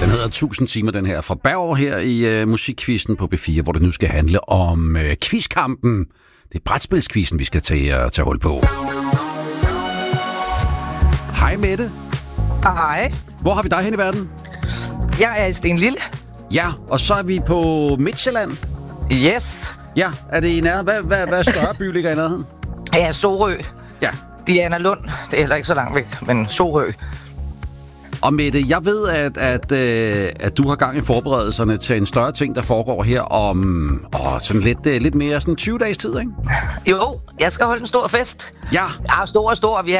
Den hedder 1000 timer, den her fra Berg her i musikquizzen på B4, hvor det nu skal handle om quizkampen. Det er brætspilsquizzen, vi skal tage hul på. Hej Mette. Hej. Hvor har vi dig hen i verden? Jeg er i Stenlille. Ja, og så er vi på Midtjylland. Yes. Ja, er det i nærheden? Hvad større by ligger i nærheden? Ja, Sorø. Ja. Diana Lund. Det er heller ikke så langt væk, men Sorø. Og Mette, jeg ved, at du har gang i forberedelserne til en større ting, der foregår her om sådan lidt mere sådan 20 dages tid, ikke? Jo, jeg skal holde en stor fest. Ja. Ja, stor. Vi